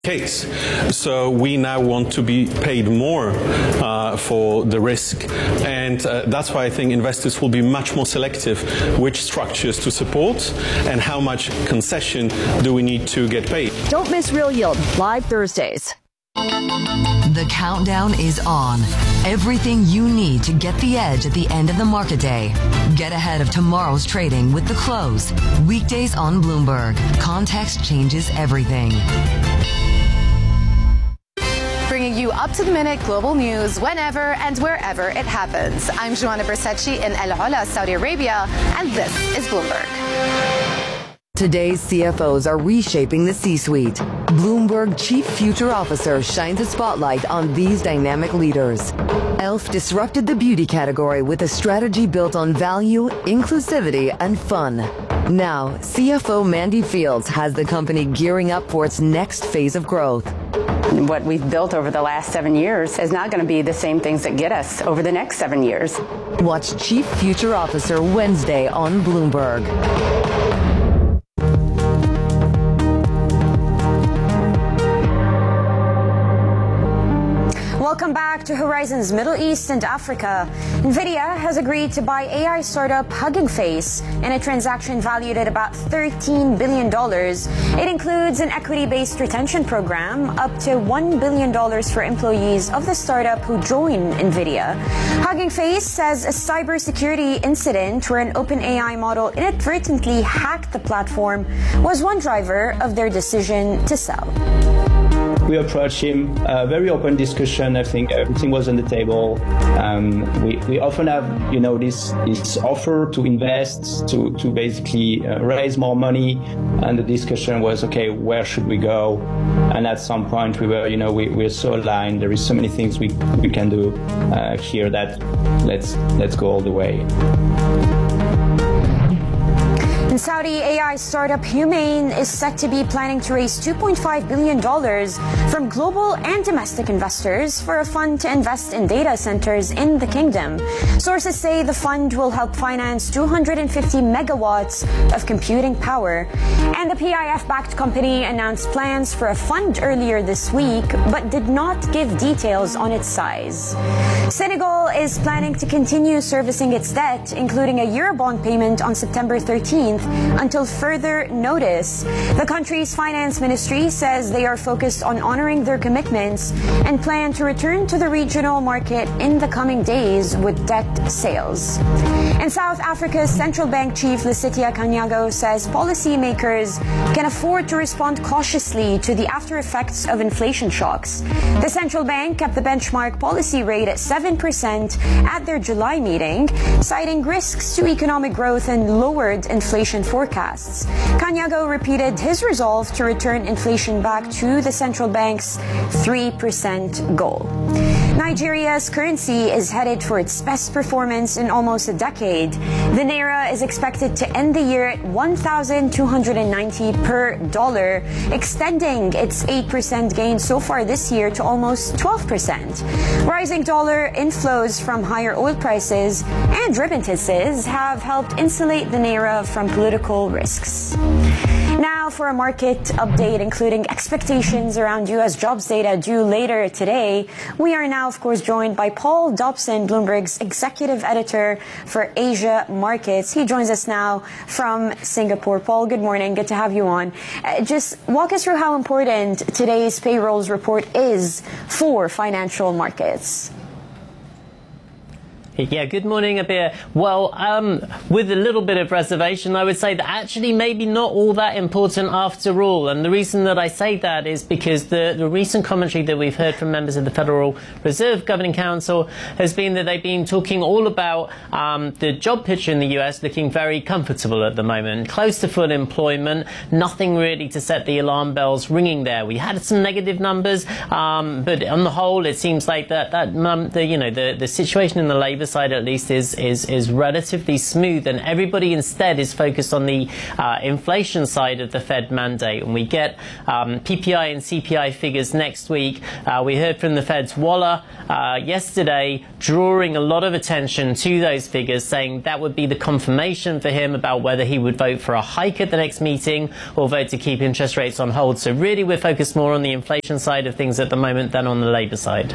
case. So we now want to be paid more for the risk, and that's why I think investors will be much more selective which structures to support and how much concession do we need to get paid. Don't miss Real Yield, live Thursdays. The countdown is on. Everything you need to get the edge at the end of the market day. Get ahead of tomorrow's trading with The Close. Weekdays on Bloomberg. Context changes everything. Bringing you up-to-the-minute global news whenever and wherever it happens. I'm Joanna Bersetchi in El Ula, Saudi Arabia, and this is Bloomberg. Today's CFOs are reshaping the C-suite. Bloomberg Chief Future Officer shines a spotlight on these dynamic leaders. Elf disrupted the beauty category with a strategy built on value, inclusivity, and fun. Now, CFO Mandy Fields has the company gearing up for its next phase of growth. What we've built over the last 7 years is not going to be the same things that get us over the next 7 years. Watch Chief Future Officer Wednesday on Bloomberg. Welcome back to Horizons Middle East and Africa. NVIDIA has agreed to buy AI startup Hugging Face in a transaction valued at about $13 billion. It includes an equity-based retention program up to $1 billion for employees of the startup who join NVIDIA. Hugging Face says a cybersecurity incident where an OpenAI model inadvertently hacked the platform was one driver of their decision to sell. We approached him, very open discussion. I think everything was on the table. We often have, this offer to invest, to basically raise more money. And the discussion was, okay, where should we go? And at some point we were, we're so aligned. There is so many things we can do here that let's go all the way. In Saudi, AI startup Humane is set to be planning to raise $2.5 billion from global and domestic investors for a fund to invest in data centers in the kingdom. Sources say the fund will help finance 250 megawatts of computing power. And the PIF-backed company announced plans for a fund earlier this week, but did not give details on its size. Senegal is planning to continue servicing its debt, including a Eurobond payment on September 13th, until further notice. The country's finance ministry says they are focused on honoring their commitments and plan to return to the regional market in the coming days with debt sales. And South Africa's central bank chief Lesetja Kganyago says policymakers can afford to respond cautiously to the after effects of inflation shocks. The central bank kept the benchmark policy rate at 7% at their July meeting, citing risks to economic growth and lowered inflation forecasts. Kganyago repeated his resolve to return inflation back to the central bank's 3% goal. Nigeria's currency is headed for its best performance in almost a decade. The Naira is expected to end the year at 1,290 per dollar, extending its 8% gain so far this year to almost 12%. Rising dollar inflows from higher oil prices and remittances have helped insulate the Naira from political risks. Now for a market update, including expectations around U.S. jobs data due later today. We are now, of course, joined by Paul Dobson, Bloomberg's executive editor for Asia markets. He joins us now from Singapore. Paul, good morning. Good to have you on. Just walk us through how important today's payrolls report is for financial markets. Yeah, good morning, Abir. Well, with a little bit of reservation, I would say that actually maybe not all that important after all. And the reason that I say that is because the recent commentary that we've heard from members of the Federal Reserve Governing Council has been that they've been talking all about the job picture in the US looking very comfortable at the moment, close to full employment, nothing really to set the alarm bells ringing there. We had some negative numbers, but on the whole, it seems like the situation in the labour Labour side at least, is relatively smooth, and everybody instead is focused on the inflation side of the Fed mandate. And we get PPI and CPI figures next week. We heard from the Fed's Waller yesterday, drawing a lot of attention to those figures, saying that would be the confirmation for him about whether he would vote for a hike at the next meeting or vote to keep interest rates on hold. So really we're focused more on the inflation side of things at the moment than on the Labour side.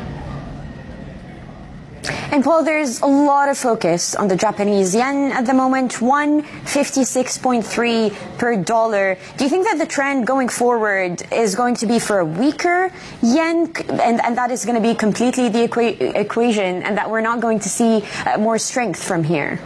And Paul, there's a lot of focus on the Japanese yen at the moment, 156.3 per dollar. Do you think that the trend going forward is going to be for a weaker yen, and that is going to be completely the equation, and that we're not going to see more strength from here?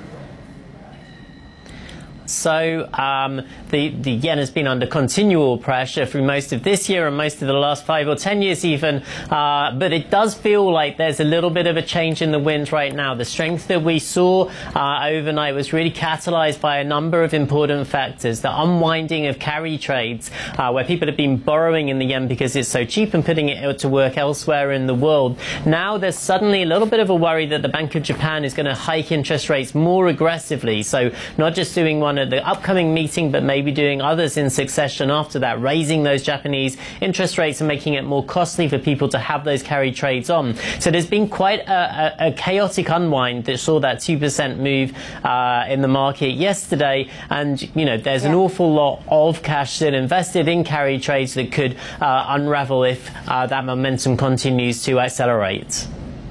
So the yen has been under continual pressure through most of this year and most of the last 5 or 10 years even. But it does feel like there's a little bit of a change in the wind right now. The strength that we saw overnight was really catalyzed by a number of important factors. The unwinding of carry trades, where people have been borrowing in the yen because it's so cheap and putting it to work elsewhere in the world. Now there's suddenly a little bit of a worry that the Bank of Japan is going to hike interest rates more aggressively. So not just doing one at the upcoming meeting, but maybe doing others in succession after that, raising those Japanese interest rates and making it more costly for people to have those carry trades on. So there's been quite a chaotic unwind that saw that 2% move in the market yesterday. And, you know, there's an awful lot of cash still invested in carry trades that could unravel if that momentum continues to accelerate.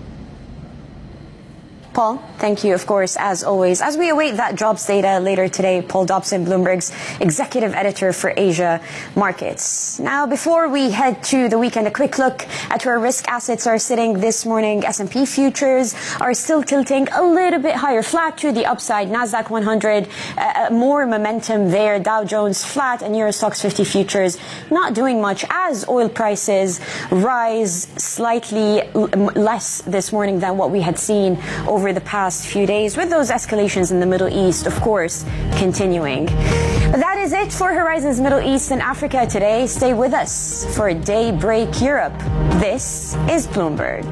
Paul, thank you, of course, as always. As we await that jobs data later today, Paul Dobson, Bloomberg's executive editor for Asia markets. Now, before we head to the weekend, a quick look at where risk assets are sitting this morning. S&P futures are still tilting a little bit higher, flat to the upside. NASDAQ 100, more momentum there. Dow Jones flat, and Euro Stoxx 50 futures not doing much as oil prices rise slightly less this morning than what we had seen over the past few days, with those escalations in the Middle East, of course, continuing. But that is it for Horizons Middle East and Africa today. Stay with us for Daybreak Europe. This is Bloomberg.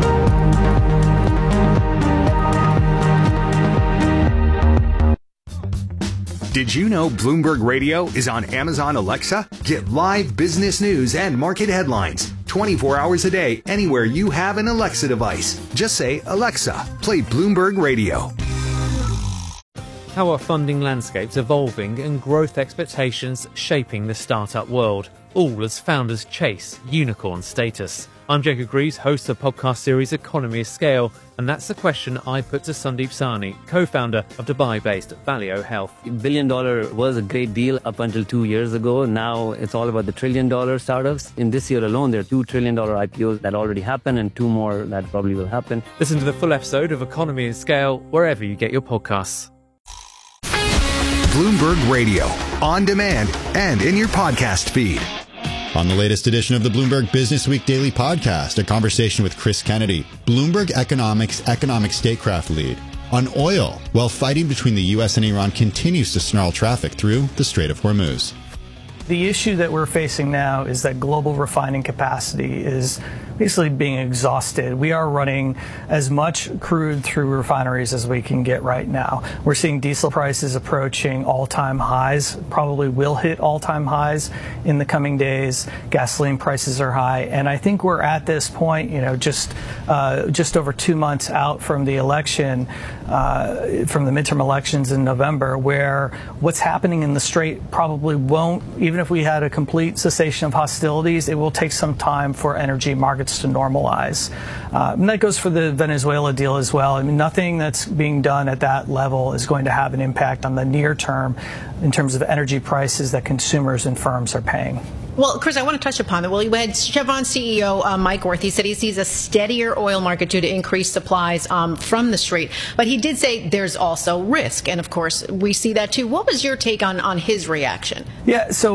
Did you know Bloomberg Radio is on Amazon Alexa? Get live business news and market headlines 24 hours a day anywhere you have an Alexa device. Just say, Alexa, play Bloomberg Radio. How are funding landscapes evolving and growth expectations shaping the startup world, all as founders chase unicorn status? I'm Jacob Greaves, host of the podcast series Economy of Scale, and that's the question I put to Sandeep Sahni, co-founder of Dubai-based Valeo Health. $1 billion was a great deal up until 2 years ago. Now it's all about the $1 trillion startups. In this year alone, there are $2 trillion IPOs that already happened and 2 more that probably will happen. Listen to the full episode of Economy of Scale wherever you get your podcasts. Bloomberg Radio, on demand and in your podcast feed. On the latest edition of the Bloomberg Business Week Daily Podcast, a conversation with Chris Kennedy, Bloomberg Economics economic statecraft lead, on oil, while fighting between the U.S. and Iran continues to snarl traffic through the Strait of Hormuz. The issue that we're facing now is that global refining capacity is basically being exhausted. We are running as much crude through refineries as we can get right now. We're seeing diesel prices approaching all-time highs, probably will hit all-time highs in the coming days. Gasoline prices are high. And I think we're at this point, you know, just over 2 months out from the election, from the midterm elections in November, where what's happening in the Strait probably won't, even if we had a complete cessation of hostilities, it will take some time for energy markets to normalize. And that goes for the Venezuela deal as well. I mean, nothing that's being done at that level is going to have an impact on the near term in terms of energy prices that consumers and firms are paying. Well, Chris, I want to touch upon that. Well, you had Chevron CEO Mike Wirth. He said he sees a steadier oil market due to increased supplies from the Strait. But he did say there's also risk. And, of course, we see that, too. What was your take on his reaction? Yeah, so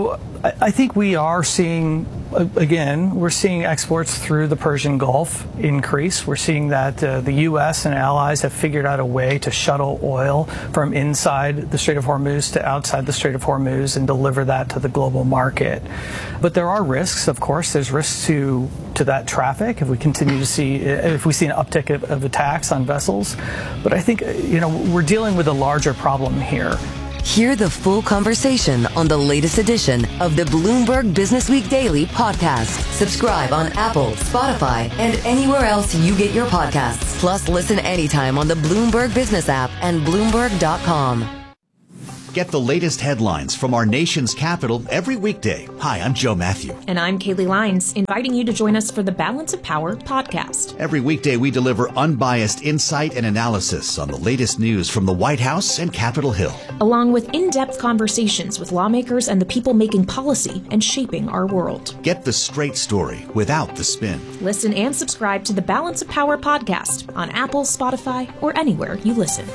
I think we are seeing, again, we're seeing exports through the Persian Gulf increase. We're seeing that the U.S. and allies have figured out a way to shuttle oil from inside the Strait of Hormuz to outside the Strait of Hormuz and deliver that to the global market. But there are risks, of course. There's risks to that traffic if we continue to see, if we see an uptick of attacks on vessels. But I think, we're dealing with a larger problem here. Hear the full conversation on the latest edition of the Bloomberg Businessweek Daily podcast. Subscribe on Apple, Spotify, and anywhere else you get your podcasts. Plus, listen anytime on the Bloomberg Business app and Bloomberg.com. Get the latest headlines from our nation's capital every weekday. Hi, I'm Joe Matthew. And I'm Kaylee Lyons, inviting you to join us for the Balance of Power podcast. Every weekday, we deliver unbiased insight and analysis on the latest news from the White House and Capitol Hill, along with in-depth conversations with lawmakers and the people making policy and shaping our world. Get the straight story without the spin. Listen and subscribe to the Balance of Power podcast on Apple, Spotify, or anywhere you listen.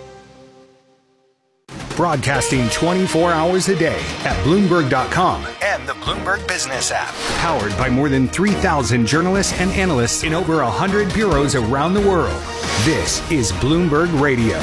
Broadcasting 24 hours a day at Bloomberg.com and the Bloomberg Business app. Powered by more than 3,000 journalists and analysts in over 100 bureaus around the world. This is Bloomberg Radio.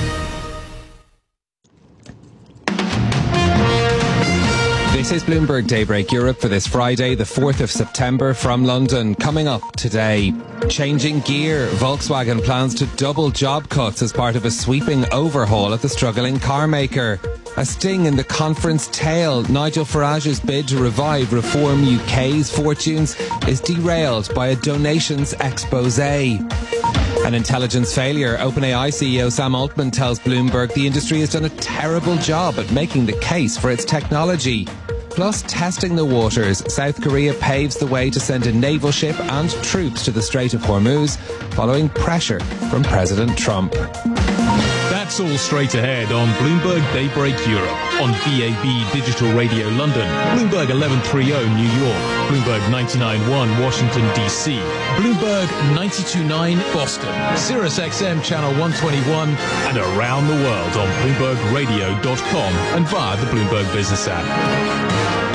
This is Bloomberg Daybreak Europe for this Friday, the 4th of September from London. Coming up today, changing gear. Volkswagen plans to double job cuts as part of a sweeping overhaul at the struggling car maker. A sting in the conference tail. Nigel Farage's bid to revive Reform UK's fortunes is derailed by a donations expose. An intelligence failure. OpenAI CEO Sam Altman tells Bloomberg the industry has done a terrible job at making the case for its technology. Plus, testing the waters, South Korea paves the way to send a naval ship and troops to the Strait of Hormuz, following pressure from President Trump. That's all straight ahead on Bloomberg Daybreak Europe, on DAB Digital Radio London, Bloomberg 1130 New York, Bloomberg 99.1 Washington DC, Bloomberg 92.9 Boston, Sirius XM Channel 121, and around the world on BloombergRadio.com and via the Bloomberg Business app.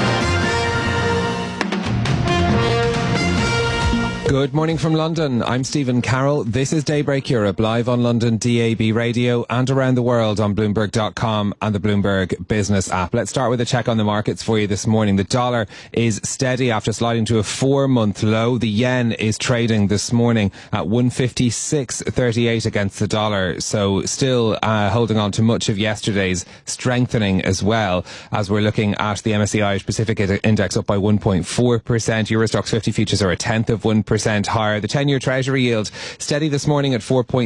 Good morning from London. I'm Stephen Carroll. This is Daybreak Europe, live on London DAB radio and around the world on Bloomberg.com and the Bloomberg Business app. Let's start with a check on the markets for you this morning. The dollar is steady after sliding to a 4-month low. The yen is trading this morning at 156.38 against the dollar. So still holding on to much of yesterday's strengthening as well, as we're looking at the MSCI Irish Pacific Index up by 1.4%. Eurostoxx 50 futures are a tenth of 1% higher. The 10-year Treasury yield steady this morning at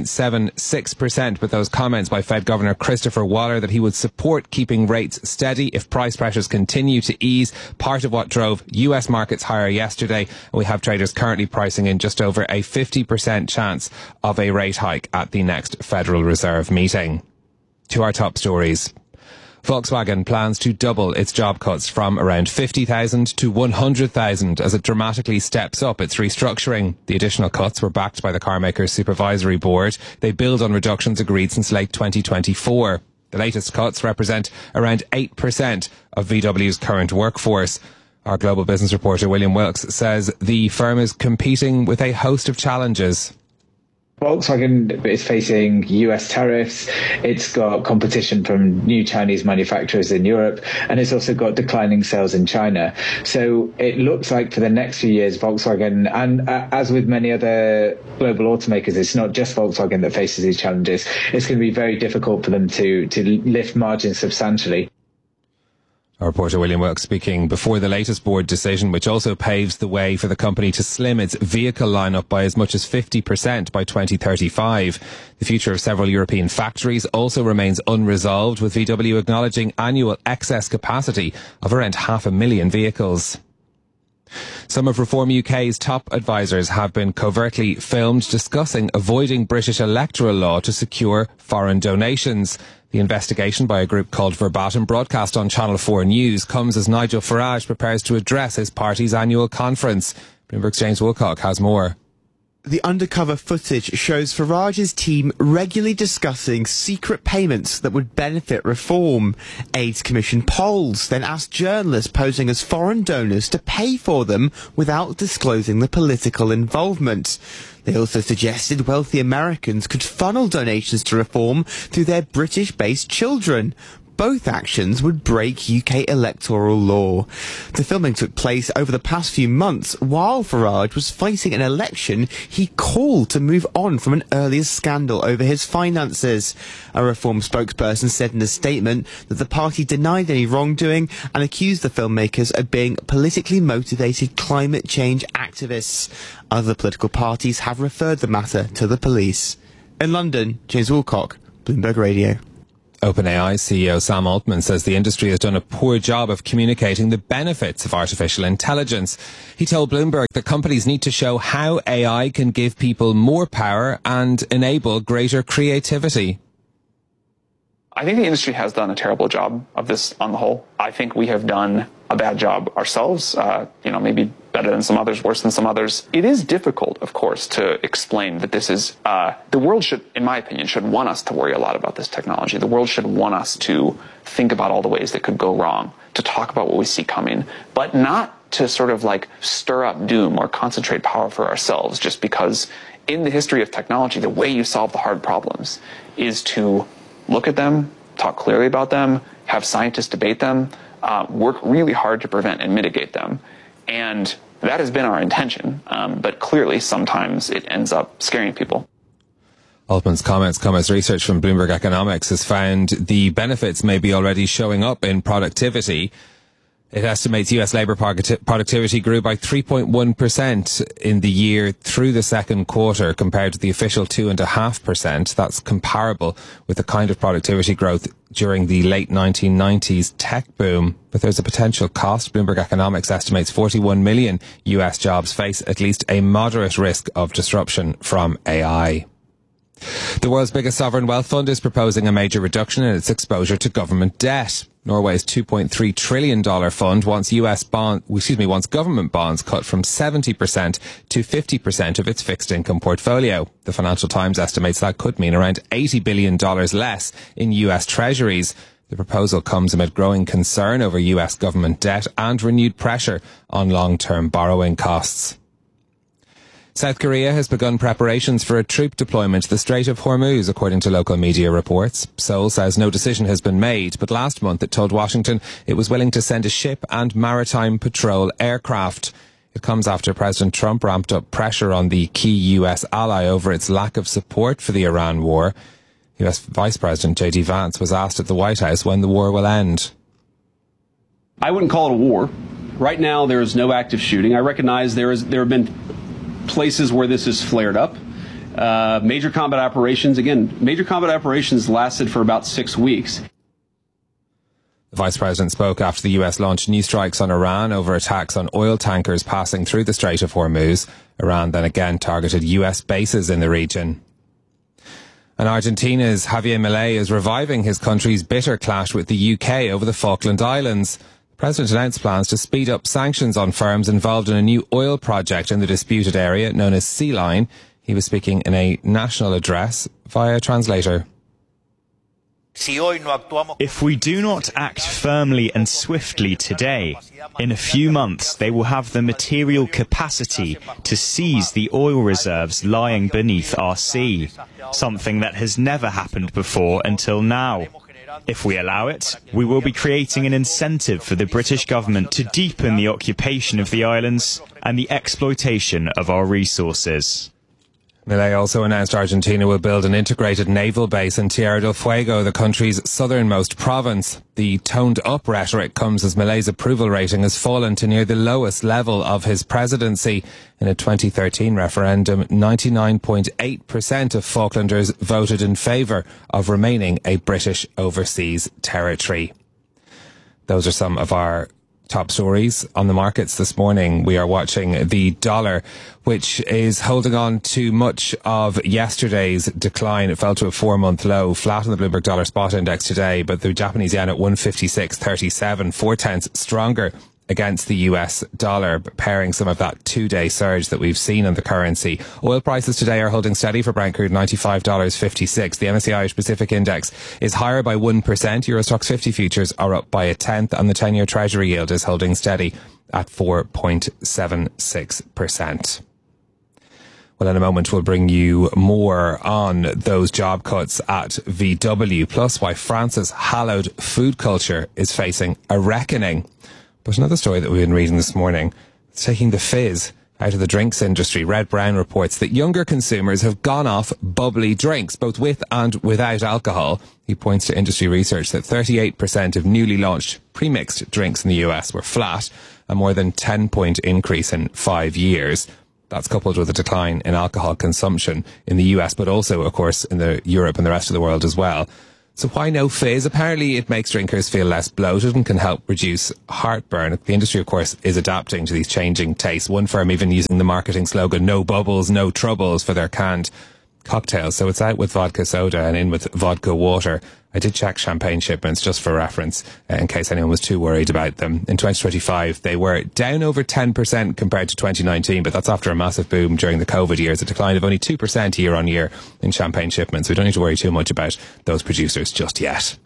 4.76%, with those comments by Fed Governor Christopher Waller that he would support keeping rates steady if price pressures continue to ease, part of what drove US markets higher yesterday. We have traders currently pricing in just over a 50% chance of a rate hike at the next Federal Reserve meeting. To our top stories. Volkswagen plans to double its job cuts from around 50,000 to 100,000 as it dramatically steps up its restructuring. The additional cuts were backed by the carmaker's supervisory board. They build on reductions agreed since late 2024. The latest cuts represent around 8% of VW's current workforce. Our global business reporter William Wilkes says the firm is competing with a host of challenges. Volkswagen is facing US tariffs, it's got competition from new Chinese manufacturers in Europe, and it's also got declining sales in China. So it looks like for the next few years, Volkswagen, and as with many other global automakers, it's not just Volkswagen that faces these challenges. It's going to be very difficult for them to lift margins substantially. Our reporter William Wilkes speaking before the latest board decision, which also paves the way for the company to slim its vehicle lineup by as much as 50% by 2035. The future of several European factories also remains unresolved, with VW acknowledging annual excess capacity of around 500,000 vehicles. Some of Reform UK's top advisers have been covertly filmed discussing avoiding British electoral law to secure foreign donations. The investigation by a group called Verbatim, broadcast on Channel 4 News, comes as Nigel Farage prepares to address his party's annual conference. Bloomberg's James Woolcock has more. the undercover footage shows Farage's team regularly discussing secret payments that would benefit reform. AIDS Commission polls then asked journalists posing as foreign donors to pay for them without disclosing the political involvement. They also suggested wealthy Americans could funnel donations to reform through their British-based children. Both actions would break UK electoral law. The filming took place over the past few months while Farage was fighting an election he called to move on from an earlier scandal over his finances. A Reform spokesperson said in a statement that the party denied any wrongdoing and accused the filmmakers of being politically motivated climate change activists. Other political parties have referred the matter to the police. In London, James Woolcock, Bloomberg Radio. OpenAI CEO Sam Altman says the industry has done a poor job of communicating the benefits of artificial intelligence. He told Bloomberg that companies need to show how AI can give people more power and enable greater creativity. I think the industry has done a terrible job of this on the whole. I think we have done a bad job ourselves, maybe better than some others, worse than some others. It is difficult, of course, to explain that this is, the world should, in my opinion, should want us to worry a lot about this technology. The world should want us to think about all the ways that could go wrong, to talk about what we see coming, but not to sort of like stir up doom or concentrate power for ourselves, just because in the history of technology, the way you solve the hard problems is to look at them, talk clearly about them, have scientists debate them, work really hard to prevent and mitigate them. And that has been our intention, but clearly sometimes it ends up scaring people. Altman's comments come as research from Bloomberg Economics has found the benefits may be already showing up in productivity. It estimates US labour productivity grew by 3.1% in the year through the second quarter compared to the official 2.5%. That's comparable with the kind of productivity growth during the late 1990s tech boom. But there's a potential cost. Bloomberg Economics estimates 41 million US jobs face at least a moderate risk of disruption from AI. The world's biggest sovereign wealth fund is proposing a major reduction in its exposure to government debt. Norway's $2.3 trillion fund wants government bonds cut from 70% to 50% of its fixed income portfolio. The Financial Times estimates that could mean around $80 billion less in US treasuries. The proposal comes amid growing concern over US government debt and renewed pressure on long-term borrowing costs. South Korea has begun preparations for a troop deployment to the Strait of Hormuz, according to local media reports. Seoul says no decision has been made, but last month it told Washington it was willing to send a ship and maritime patrol aircraft. It comes after President Trump ramped up pressure on the key US ally over its lack of support for the Iran war. US Vice President J.D. Vance was asked at the White House when the war will end. I wouldn't call it a war. Right now there is no active shooting. I recognize there have been places where this has flared up. Major combat operations lasted for about 6 weeks. The Vice President spoke after the US launched new strikes on Iran over attacks on oil tankers passing through the Strait of Hormuz. Iran then again targeted US bases in the region. And Argentina's Javier Milei is reviving his country's bitter clash with the UK over the Falkland Islands. The president announced plans to speed up sanctions on firms involved in a new oil project in the disputed area known as Sea Line. He was speaking in a national address via translator. If we do not act firmly and swiftly today, in a few months they will have the material capacity to seize the oil reserves lying beneath our sea, something that has never happened before until now. If we allow it, we will be creating an incentive for the British government to deepen the occupation of the islands and the exploitation of our resources. Milei also announced Argentina will build an integrated naval base in Tierra del Fuego, the country's southernmost province. The toned-up rhetoric comes as Milei's approval rating has fallen to near the lowest level of his presidency. In a 2013 referendum, 99.8% of Falklanders voted in favour of remaining a British overseas territory. Those are some of our top stories on the markets this morning. We are watching the dollar, which is holding on to much of yesterday's decline. It fell to a 4-month low, flat on the Bloomberg Dollar Spot Index today, but the Japanese yen at 156.37, 0.4 stronger against the US dollar, pairing some of that two-day surge that we've seen in the currency. Oil prices today are holding steady for Brent crude, $95.56. The MSCI Irish Pacific Index is higher by 1%. Eurostoxx 50 futures are up by 1/10, and the 10-year Treasury yield is holding steady at 4.76%. Well, in a moment, we'll bring you more on those job cuts at VW, plus why France's hallowed food culture is facing a reckoning. But another story that we've been reading this morning, it's taking the fizz out of the drinks industry. Red Brown reports that younger consumers have gone off bubbly drinks, both with and without alcohol. He points to industry research that 38% of newly launched pre-mixed drinks in the US were flat, a more than 10-point increase in 5 years. That's coupled with a decline in alcohol consumption in the US, but also, of course, in Europe and the rest of the world as well. So why no fizz? Apparently it makes drinkers feel less bloated and can help reduce heartburn. The industry, of course, is adapting to these changing tastes. One firm even using the marketing slogan, no bubbles, no troubles, for their canned cocktails. So it's out with vodka soda and in with vodka water. I did check champagne shipments just for reference, in case anyone was too worried about them. In 2025, they were down over 10% compared to 2019, but that's after a massive boom during the COVID years, a decline of only 2% year on year in champagne shipments. We don't need to worry too much about those producers just yet.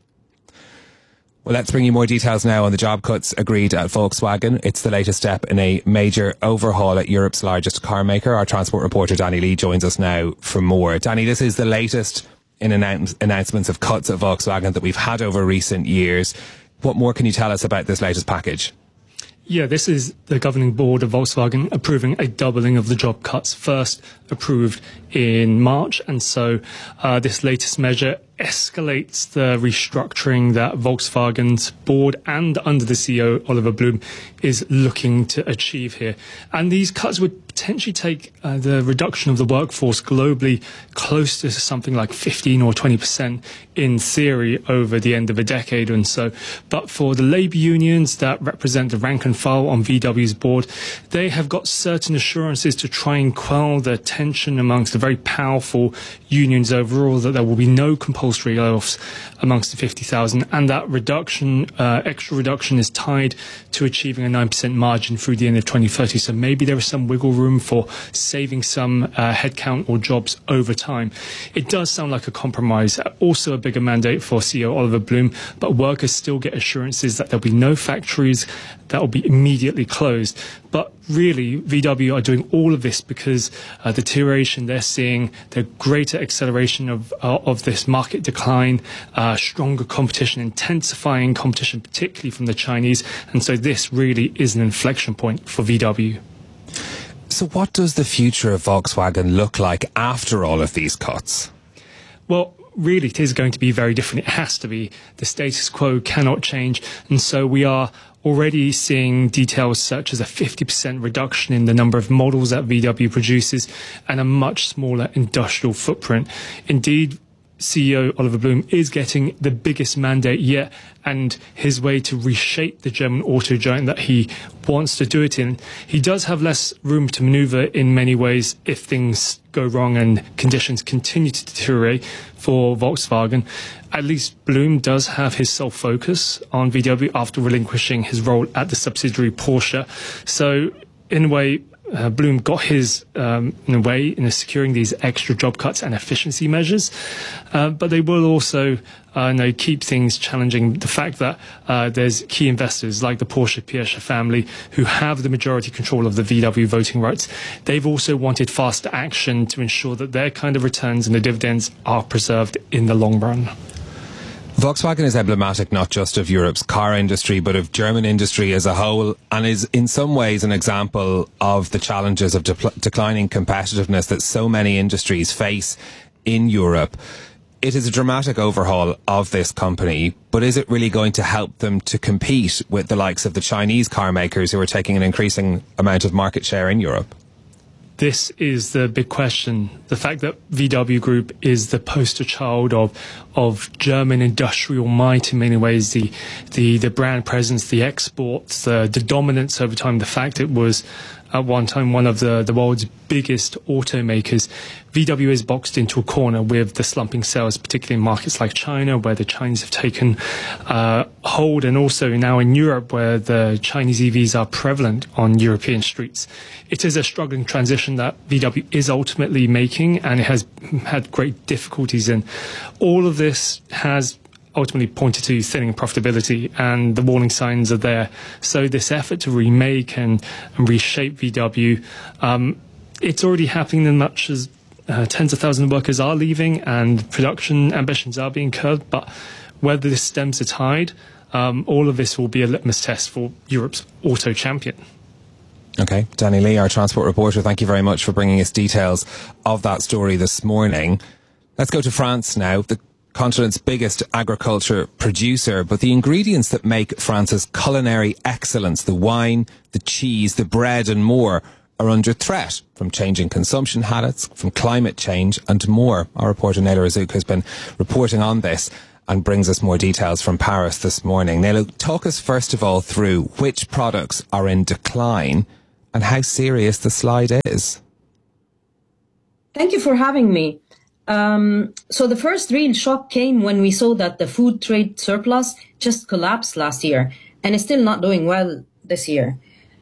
Well, let's bring you more details now on the job cuts agreed at Volkswagen. It's the latest step in a major overhaul at Europe's largest car maker. Our transport reporter Danny Lee joins us now for more. Danny, this is the latest in announcements of cuts at Volkswagen that we've had over recent years. What more can you tell us about this latest package? Yeah, this is the governing board of Volkswagen approving a doubling of the job cuts, first approved in March. And so this latest measure escalates the restructuring that Volkswagen's board and under the CEO, Oliver Blume, is looking to achieve here. And these cuts would potentially take the reduction of the workforce globally close to something like 15 or 20% in theory over the end of a decade and so. But for the labour unions that represent the rank and file on VW's board, they have got certain assurances to try and quell the tension amongst the very powerful unions overall, that there will be no compulsory layoffs amongst the 50,000, and that reduction, extra reduction, is tied to achieving a 9% margin through the end of 2030. So maybe there is some wiggle room for saving some headcount or jobs over time. It does sound like a compromise. Also a bigger mandate for CEO Oliver Blume, but workers still get assurances that there'll be no factories that will be immediately closed. But really, VW are doing all of this because the deterioration they're seeing, the greater acceleration of this market decline, stronger competition, intensifying competition, particularly from the Chinese. And so this really is an inflection point for VW. So what does the future of Volkswagen look like after all of these cuts? Well, really, it is going to be very different. It has to be. The status quo cannot change. And so we are already seeing details such as a 50% reduction in the number of models that VW produces and a much smaller industrial footprint. Indeed, CEO Oliver Blume is getting the biggest mandate yet, and his way to reshape the German auto giant that he wants to do it in. He does have less room to maneuver in many ways if things go wrong and conditions continue to deteriorate for Volkswagen. At least Blume does have his sole focus on VW after relinquishing his role at the subsidiary Porsche. So in a way, Blume got his in a way in securing these extra job cuts and efficiency measures, but they will also keep things challenging. The fact that there's key investors like the Porsche-Piaget family who have the majority control of the VW voting rights. They've also wanted faster action to ensure that their kind of returns and the dividends are preserved in the long run. Volkswagen is emblematic not just of Europe's car industry, but of German industry as a whole, and is in some ways an example of the challenges of declining competitiveness that so many industries face in Europe. It is a dramatic overhaul of this company, but is it really going to help them to compete with the likes of the Chinese car makers who are taking an increasing amount of market share in Europe? This is the big question. The fact that VW Group is the poster child of German industrial might in many ways, the brand presence, the exports, the dominance over time, the fact it was at one time one of the world's biggest automakers, VW is boxed into a corner with the slumping sales, particularly in markets like China, where the Chinese have taken hold, and also now in Europe, where the Chinese EVs are prevalent on European streets. It is a struggling transition that VW is ultimately making, and it has had great difficulties in. All of this has ultimately pointed to thinning profitability, and the warning signs are there. So this effort to remake and reshape VW, it's already happening in much as tens of thousands of workers are leaving and production ambitions are being curbed. But whether this stems the tide, all of this will be a litmus test for Europe's auto champion. Okay, Danny Lee, our transport reporter, thank you very much for bringing us details of that story this morning. Let's go to France now, the continent's biggest agriculture producer, but the ingredients that make France's culinary excellence, the wine, the cheese, the bread and more, are under threat from changing consumption habits, from climate change and more. Our reporter Naila Razouk has been reporting on this and brings us more details from Paris this morning. Naila, talk us first of all through which products are in decline and how serious the slide is. Thank you for having me. So the first real shock came when we saw that the food trade surplus just collapsed last year and is still not doing well this year.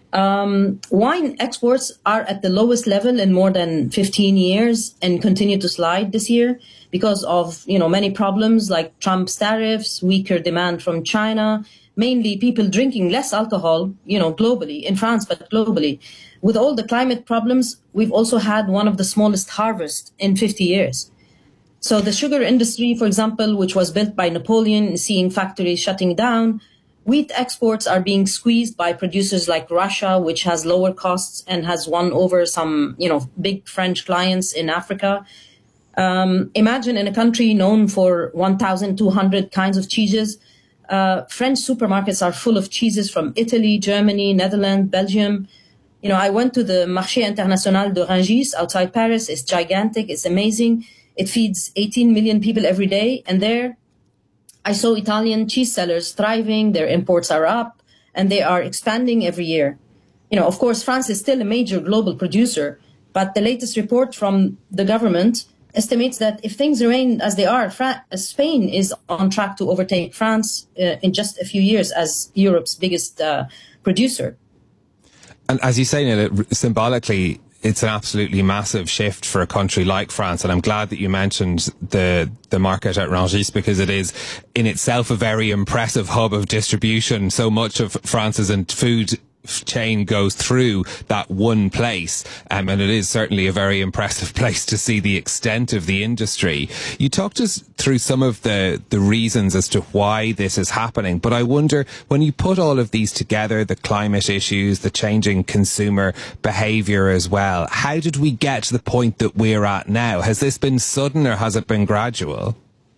Wine exports are at the lowest level in more than 15 years and continue to slide this year because of, many problems like Trump's tariffs, weaker demand from China, mainly people drinking less alcohol, globally, in France, but globally. With all the climate problems, we've also had one of the smallest harvests in 50 years. So the sugar industry, for example, which was built by Napoleon, is seeing factories shutting down. Wheat exports are being squeezed by producers like Russia, which has lower costs and has won over some, big French clients in Africa. Imagine in a country known for 1,200 kinds of cheeses, French supermarkets are full of cheeses from Italy, Germany, Netherlands, Belgium. I went to the Marché International de Rungis outside Paris. It's gigantic. It's amazing. It feeds 18 million people every day. And there I saw Italian cheese sellers thriving. Their imports are up and they are expanding every year. Of course, France is still a major global producer, but the latest report from the government estimates that if things remain as they are, Spain is on track to overtake France in just a few years as Europe's biggest producer. And as you say, Naila, symbolically, it's an absolutely massive shift for a country like France. And I'm glad that you mentioned the market at Rungis, because it is in itself a very impressive hub of distribution. So much of France's food chain goes through that one place, and it is certainly a very impressive place to see the extent of the industry. You talked us through some of the reasons as to why this is happening, but I wonder, when you put all of these together, the climate issues, the changing consumer behaviour as well, how did we get to the point that we're at now? Has this been sudden or has it been gradual?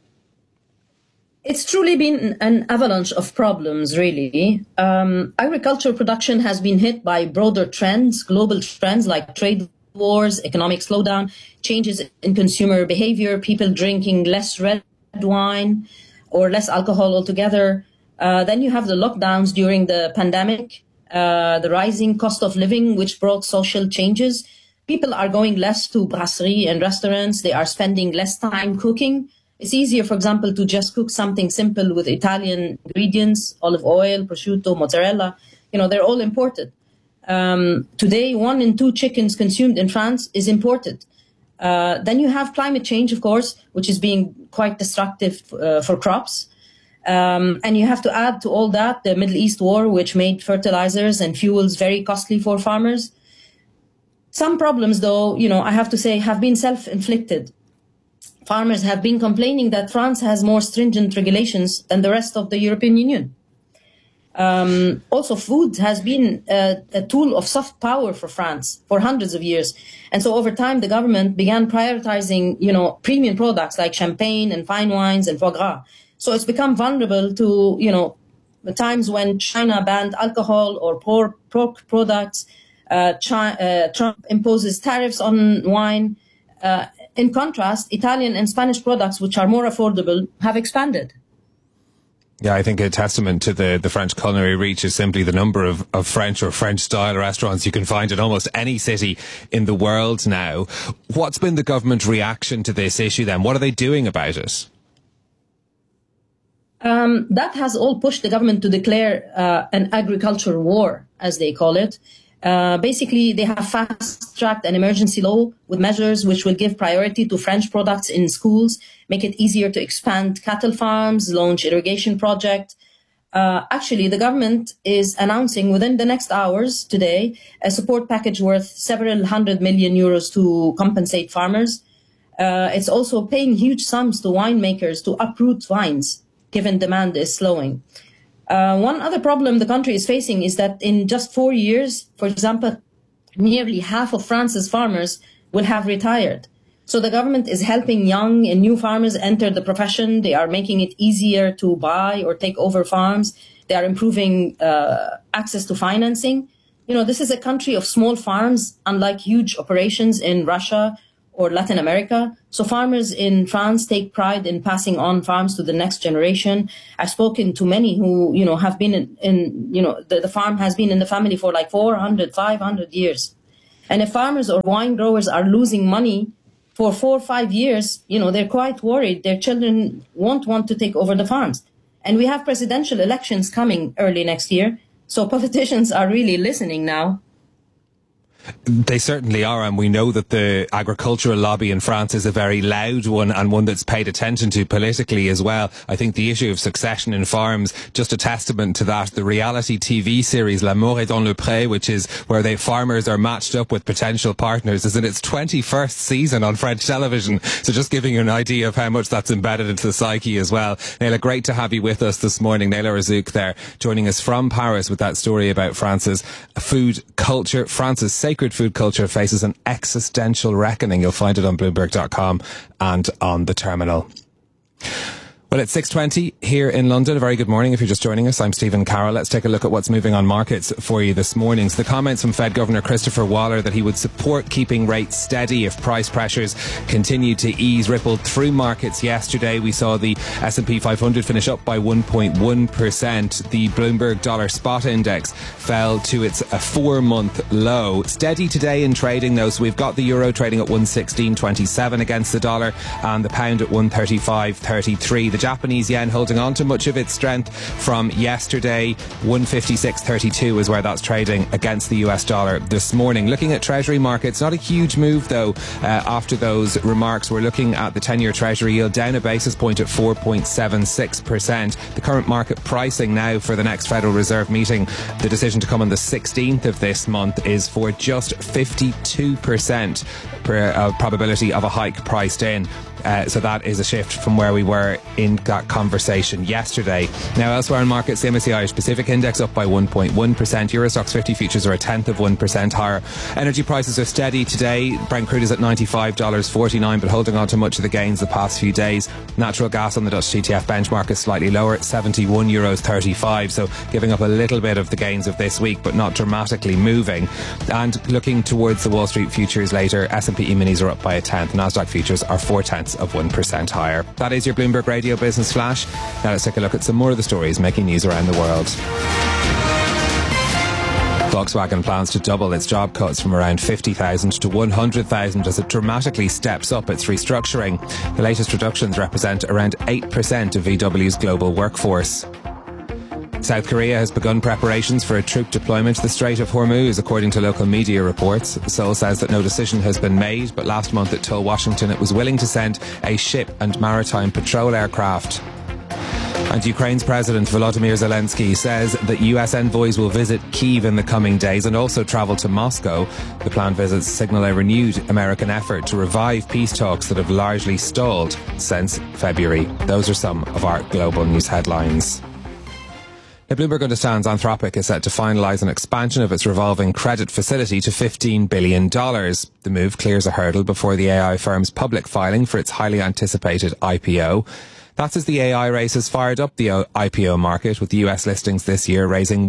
It's truly been an avalanche of problems, really. Agricultural production has been hit by broader trends, global trends like trade wars, economic slowdown, changes in consumer behavior, people drinking less red wine or less alcohol altogether. Then you have the lockdowns during the pandemic, the rising cost of living, which brought social changes. People are going less to brasserie and restaurants. They are spending less time cooking. It's easier, for example, to just cook something simple with Italian ingredients, olive oil, prosciutto, mozzarella. They're all imported. Today, 1 in 2 chickens consumed in France is imported. Then you have climate change, of course, which is being quite destructive for crops. And you have to add to all that the Middle East war, which made fertilizers and fuels very costly for farmers. Some problems, though, I have to say, have been self-inflicted. Farmers have been complaining that France has more stringent regulations than the rest of the European Union. Also, food has been a tool of soft power for France for hundreds of years. And so over time, the government began prioritizing, premium products like champagne and fine wines and foie gras. So it's become vulnerable to, the times when China banned alcohol or pork products. Trump imposes tariffs on wine. In contrast, Italian and Spanish products, which are more affordable, have expanded. Yeah, I think a testament to the French culinary reach is simply the number of French or French-style restaurants you can find in almost any city in the world now. What's been the government reaction to this issue then? What are they doing about it? That has all pushed the government to declare an agriculture war, as they call it. Basically, they have fast-tracked an emergency law with measures which will give priority to French products in schools, make it easier to expand cattle farms, launch irrigation projects. Actually, the government is announcing within the next hours today a support package worth several €100 million to compensate farmers. It's also paying huge sums to winemakers to uproot vines, given demand is slowing. One other problem the country is facing is that in just 4 years, for example, nearly half of France's farmers will have retired. So the government is helping young and new farmers enter the profession. They are making it easier to buy or take over farms. They are improving access to financing. You know, this is a country of small farms, unlike huge operations in Russia or Latin America. So farmers in France take pride in passing on farms to the next generation. I've spoken to many who, you know, have been the farm has been in the family for like 400, 500 years. And if farmers or wine growers are losing money for 4 or 5 years, you know, they're quite worried their children won't want to take over the farms. And we have presidential elections coming early next year. So politicians are really listening now. They certainly are, and we know that the agricultural lobby in France is a very loud one and one that's paid attention to politically as well. I think the issue of succession in farms, just a testament to that. The reality TV series L'Amour est dans le pré, which is where farmers are matched up with potential partners, is in its 21st season on French television. So just giving you an idea of how much that's embedded into the psyche as well. Naila, great to have you with us this morning. Naila Razouk there, joining us from Paris with that story about France's food culture. France's sacred food culture faces an existential reckoning. You'll find it on Bloomberg.com and on the terminal. Well, it's 6:20 here in London. A very good morning if you're just joining us. I'm Stephen Carroll. Let's take a look at what's moving on markets for you this morning. So the comments from Fed Governor Christopher Waller that he would support keeping rates steady if price pressures continue to ease rippled through markets yesterday. We saw the S&P 500 finish up by 1.1%. The Bloomberg Dollar Spot Index fell to its 4-month low. Steady today in trading though. So we've got the euro trading at 116.27 against the dollar and the pound at 135.33. The Japanese yen holding on to much of its strength from yesterday. 156.32 is where that's trading against the US dollar this morning. Looking at treasury markets, not a huge move though after those remarks. We're looking at the 10-year treasury yield down a basis point at 4.76%. The current market pricing now for the next Federal Reserve meeting, the decision to come on the 16th of this month, is for just 52% probability of a hike priced in. So that is a shift from where we were in that conversation yesterday. Now, elsewhere in markets, the MSCI Irish Pacific Index up by 1.1%. Eurostoxx 50 futures are 0.1% higher. Energy prices are steady today. Brent crude is at $95.49, but holding on to much of the gains the past few days. Natural gas on the Dutch TTF benchmark is slightly lower at €71.35, so giving up a little bit of the gains of this week, but not dramatically moving. And looking towards the Wall Street futures later, S&P E-minis are up by 0.1%. Nasdaq futures are 0.4% higher. That is your Bloomberg Radio Business Flash. Now let's take a look at some more of the stories making news around the world. Volkswagen plans to double its job cuts from around 50,000 to 100,000 as it dramatically steps up its restructuring. The latest reductions represent around 8% of VW's global workforce. South Korea has begun preparations for a troop deployment to the Strait of Hormuz, according to local media reports. Seoul says that no decision has been made, but last month it told Washington it was willing to send a ship and maritime patrol aircraft. And Ukraine's President Volodymyr Zelensky says that US envoys will visit Kyiv in the coming days and also travel to Moscow. The planned visits signal a renewed American effort to revive peace talks that have largely stalled since February. Those are some of our global news headlines. Now, Bloomberg understands Anthropic is set to finalise an expansion of its revolving credit facility to $15 billion. The move clears a hurdle before the AI firm's public filing for its highly anticipated IPO. That's as the AI race has fired up the IPO market, with the US listings this year raising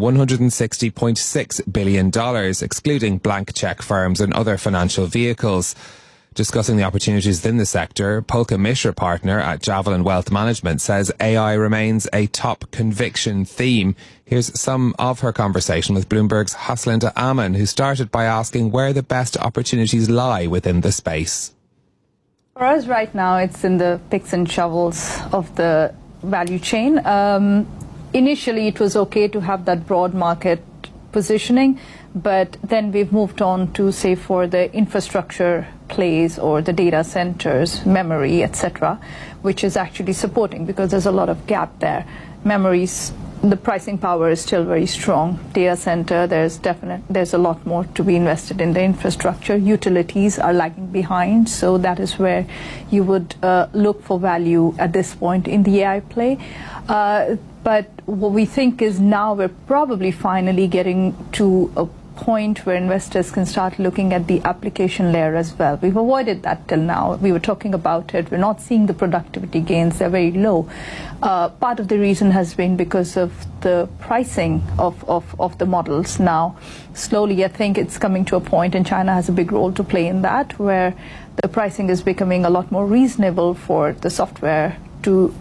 $160.6 billion, excluding blank check firms and other financial vehicles. Discussing the opportunities in the sector, Polka Mishra, partner at Javelin Wealth Management, says AI remains a top conviction theme. Here's some of her conversation with Bloomberg's Haslinda Ammon, who started by asking where the best opportunities lie within the space. For us right now, it's in the picks and shovels of the value chain. Initially, it was okay to have that broad market positioning, but then we've moved on to, say, for the infrastructure plays or the data centers, memory, etc., which is actually supporting because there's a lot of gap there. Memories, the pricing power is still very strong. Data center, there's a lot more to be invested in the infrastructure. Utilities are lagging behind, so that is where you would look for value at this point in the AI play. But what we think is now we're probably finally getting to a point where investors can start looking at the application layer as well. We've avoided that till now. We were talking about it. We're not seeing the productivity gains. They're very low. Part of the reason has been because of the pricing of the models. Now, slowly, I think it's coming to a point, and China has a big role to play in that, where the pricing is becoming a lot more reasonable for the software to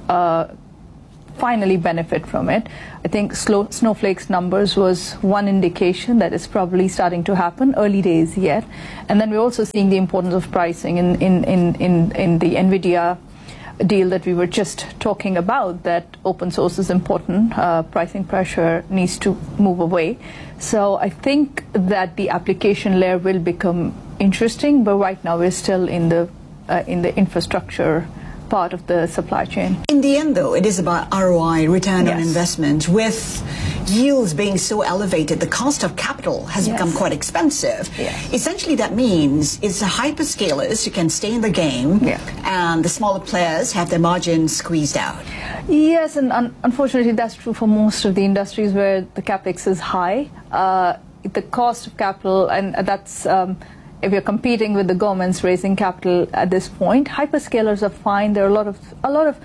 finally benefit from it. I think Snowflake's numbers was one indication that is probably starting to happen, early days yet. And then we're also seeing the importance of pricing in the NVIDIA deal that we were just talking about, that open source is important. Pricing pressure needs to move away. So I think that the application layer will become interesting, but right now we're still in the infrastructure part of the supply chain. In the end, though, it is about ROI, return on investment. With yields being so elevated, the cost of capital has become quite expensive. Essentially, that means it's the hyperscalers who can stay in the game, and the smaller players have their margins squeezed out. Yes, and unfortunately, that's true for most of the industries where the capex is high. The cost of capital, and that's if you're competing with the governments raising capital at this point, hyperscalers are fine. There are a lot of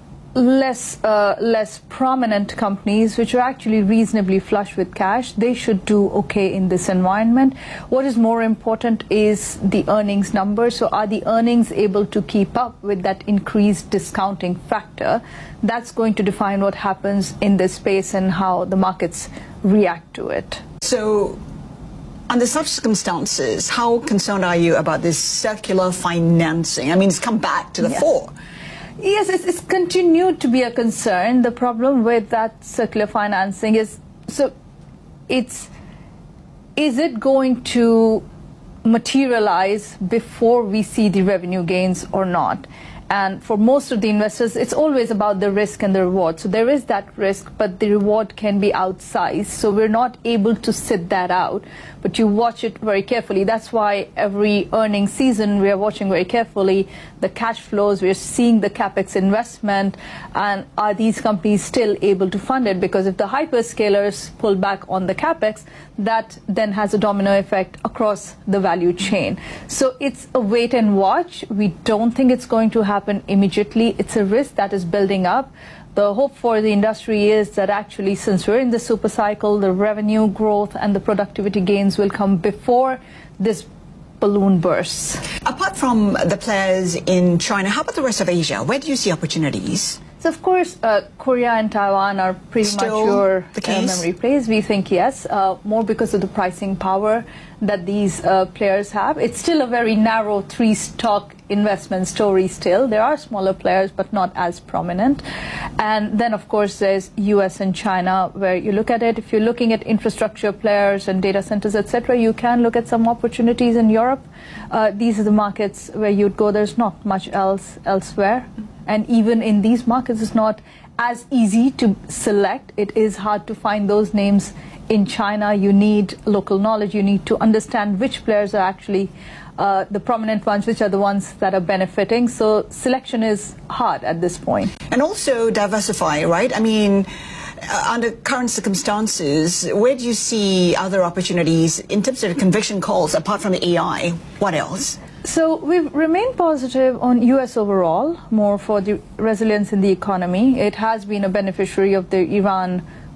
less prominent companies which are actually reasonably flush with cash. They should do okay in this environment. What is more important is the earnings number. So are the earnings able to keep up with that increased discounting factor? That's going to define what happens in this space and how the markets react to it. So under such circumstances, how concerned are you about this circular financing? I mean, it's come back to the fore. Yes, it's continued to be a concern. The problem with that circular financing is, is it going to materialize before we see the revenue gains or not? And for most of the investors, it's always about the risk and the reward. So there is that risk, but the reward can be outsized. So we're not able to sit that out, but you watch it very carefully. That's why every earnings season, we are watching very carefully the cash flows. We're seeing the capex investment, and are these companies still able to fund it? Because if the hyperscalers pull back on the capex, that then has a domino effect across the value chain. So it's a wait and watch. We don't think it's going to happen immediately. It's a risk that is building up. The hope for the industry is that actually, since we're in the super cycle, the revenue growth and the productivity gains will come before this balloon bursts. Apart from the players in China, how about the rest of Asia? Where do you see opportunities? So, of course, Korea and Taiwan are pretty mature memory plays. We think yes, more because of the pricing power that these players have. It's still a very narrow three-stock investment story still. There are smaller players, but not as prominent. And then, of course, there's US and China, where you look at it. If you're looking at infrastructure players and data centers, etc., you can look at some opportunities in Europe. These are the markets where you'd go. There's not much else elsewhere. And even in these markets, it's not as easy to select. It is hard to find those names in China. You need local knowledge. You need to understand which players are actually the prominent ones, which are the ones that are benefiting. So selection is hard at this point. And also diversify, right? I mean, under current circumstances, where do you see other opportunities in terms of conviction calls, apart from the AI? What else? So we've remained positive on U.S. overall, more for the resilience in the economy. It has been a beneficiary of the Iran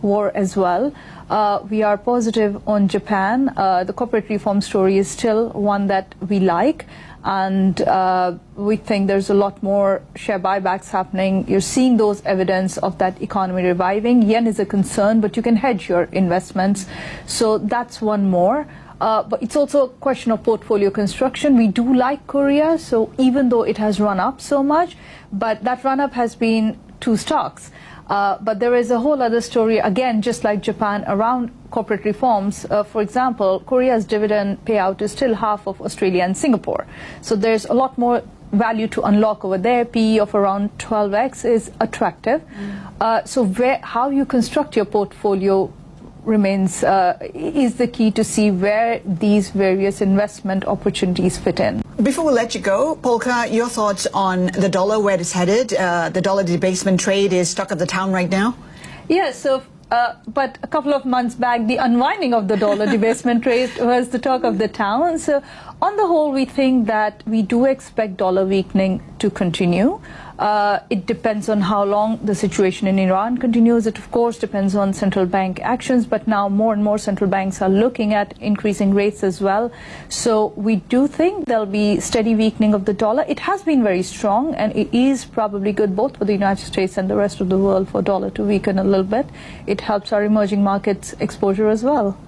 war as well. We are positive on Japan. The corporate reform story is still one that we like, and we think there's a lot more share buybacks happening. You're seeing those evidence of that economy reviving. Yen is a concern, but you can hedge your investments. So that's one more. But it's also a question of portfolio construction. We do like Korea, so even though it has run up so much, but that run up has been 2 stocks. But there is a whole other story, again, just like Japan, around corporate reforms. For example, Korea's dividend payout is still half of Australia and Singapore. So there's a lot more value to unlock over there. PE of around 12x is attractive. So how you construct your portfolio remains is the key to see where these various investment opportunities fit in. Before we let you go, Polka, your thoughts on the dollar, where it's headed? The dollar debasement trade is talk of the town right now? Yeah, so but a couple of months back, the unwinding of the dollar debasement trade was the talk of the town. So on the whole, we think that we do expect dollar weakening to continue. It depends on how long the situation in Iran continues. It, of course, depends on central bank actions, but now more and more central banks are looking at increasing rates as well. So we do think there'll be steady weakening of the dollar. It has been very strong, and it is probably good both for the United States and the rest of the world for dollar to weaken a little bit. It helps our emerging markets exposure as well.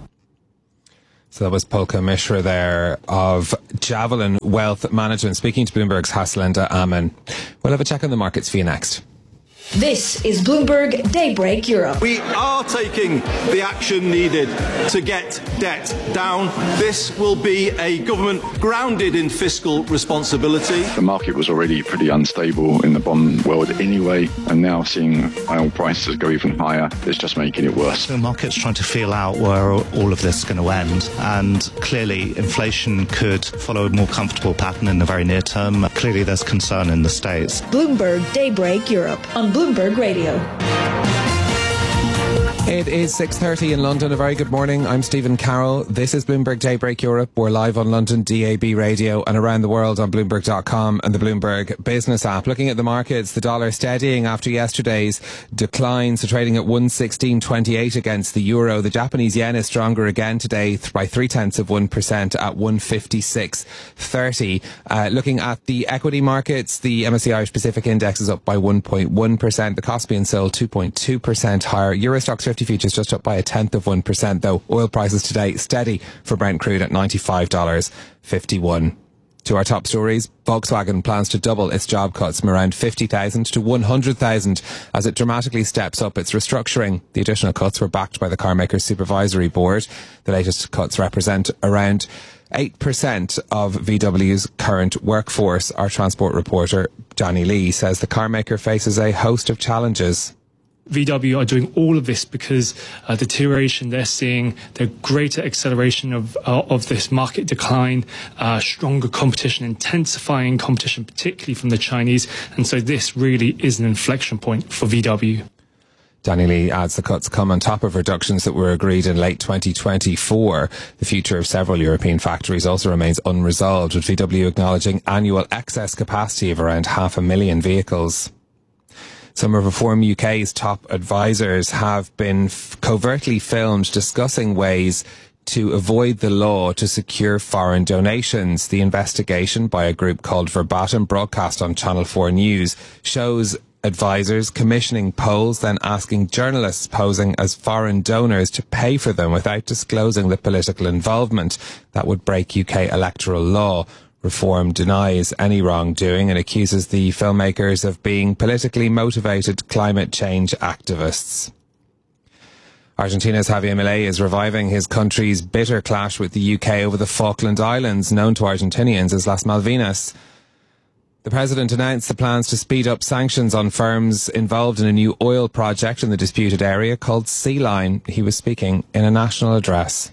So that was Polka Mishra there of Javelin Wealth Management, speaking to Bloomberg's Haslinda Amin. We'll have a check on the markets for you next. This is Bloomberg Daybreak Europe. We are taking the action needed to get debt down. This will be a government grounded in fiscal responsibility. The market was already pretty unstable in the bond world anyway, and now seeing oil prices go even higher is just making it worse. The market's trying to feel out where all of this is going to end, and clearly inflation could follow a more comfortable pattern in the very near term. Clearly there's concern in the States. Bloomberg Daybreak Europe on Bloomberg Radio. It is 6:30 in London. A very good morning. I'm Stephen Carroll. This is Bloomberg Daybreak Europe. We're live on London DAB radio and around the world on Bloomberg.com and the Bloomberg Business app. Looking at the markets, the dollar steadying after yesterday's decline, so trading at 116.28 against the euro. The Japanese yen is stronger again today by 0.3% at 156.30. Looking at the equity markets, the MSCI Irish Pacific Index is up by 1.1%. The Kospi and Seoul 2.2% higher. Euro Stoxx 50 futures just up by 0.1%, though. Oil prices today steady for Brent crude at $95.51. To our top stories, Volkswagen plans to double its job cuts from around 50,000 to 100,000 as it dramatically steps up its restructuring. The additional cuts were backed by the carmaker's supervisory board. The latest cuts represent around 8% of VW's current workforce. Our transport reporter, Danny Lee, says the carmaker faces a host of challenges. VW are doing all of this because the deterioration they're seeing, the greater acceleration of this market decline, stronger competition, intensifying competition, particularly from the Chinese. And so this really is an inflection point for VW. Danny Lee adds the cuts come on top of reductions that were agreed in late 2024. The future of several European factories also remains unresolved, with VW acknowledging annual excess capacity of around 500,000 vehicles. Some of Reform UK's top advisors have been covertly filmed discussing ways to avoid the law to secure foreign donations. The investigation by a group called Verbatim, broadcast on Channel 4 News, shows advisors commissioning polls, then asking journalists posing as foreign donors to pay for them without disclosing the political involvement. That would break UK electoral law. Reform denies any wrongdoing and accuses the filmmakers of being politically motivated climate change activists. Argentina's Javier Milei is reviving his country's bitter clash with the UK over the Falkland Islands, known to Argentinians as Las Malvinas. The president announced the plans to speed up sanctions on firms involved in a new oil project in the disputed area called Sea Line. He was speaking in a national address.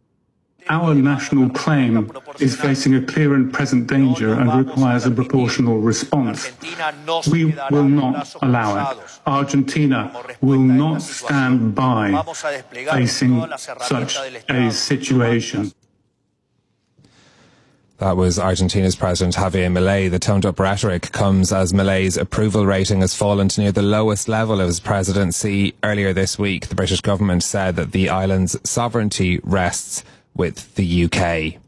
Our national claim is facing a clear and present danger and requires a proportional response. We will not allow it. Argentina will not stand by facing such a situation. That was Argentina's President Javier Milei. The toned-up rhetoric comes as Milei's approval rating has fallen to near the lowest level of his presidency. Earlier this week, the British government said that the island's sovereignty rests with the UK.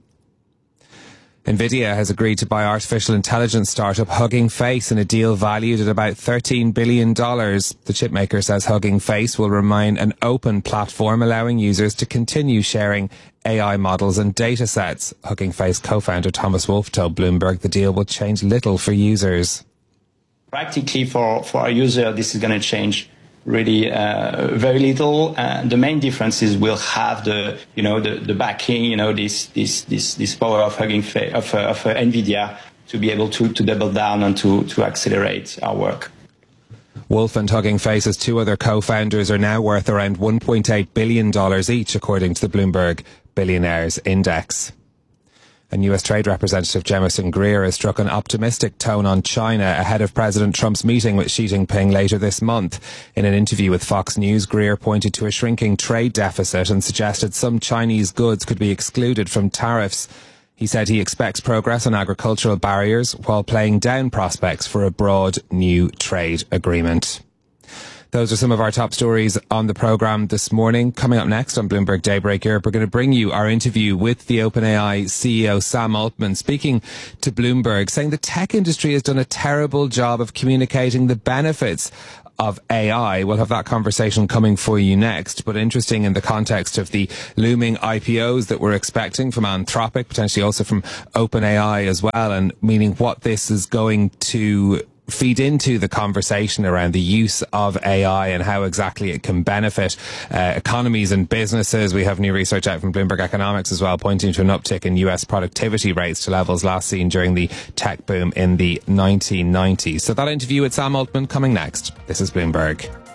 Nvidia has agreed to buy artificial intelligence startup Hugging Face in a deal valued at about $13 billion. The chipmaker says Hugging Face will remain an open platform, allowing users to continue sharing AI models and data sets. Hugging Face co-founder Thomas Wolfe told Bloomberg the deal will change little for users. Practically for our user, this is going to change really very little. The main difference is we'll have the backing, this power of Hugging Face of Nvidia to be able to double down and to accelerate our work. Wolfe and Hugging Face's two other co-founders are now worth around $1.8 billion each, according to the Bloomberg Billionaires Index. And US Trade Representative Jemison Greer has struck an optimistic tone on China ahead of President Trump's meeting with Xi Jinping later this month. In an interview with Fox News, Greer pointed to a shrinking trade deficit and suggested some Chinese goods could be excluded from tariffs. He said he expects progress on agricultural barriers while playing down prospects for a broad new trade agreement. Those are some of our top stories on the programme this morning. Coming up next on Bloomberg Daybreak Europe, we're going to bring you our interview with the OpenAI CEO Sam Altman, speaking to Bloomberg, saying the tech industry has done a terrible job of communicating the benefits of AI. We'll have that conversation coming for you next, but interesting in the context of the looming IPOs that we're expecting from Anthropic, potentially also from OpenAI as well, and meaning what this is going to feed into the conversation around the use of AI and how exactly it can benefit economies and businesses. We have new research out from Bloomberg Economics as well, pointing to an uptick in US productivity rates to levels last seen during the tech boom in the 1990s. So that interview with Sam Altman coming next. This is Bloomberg.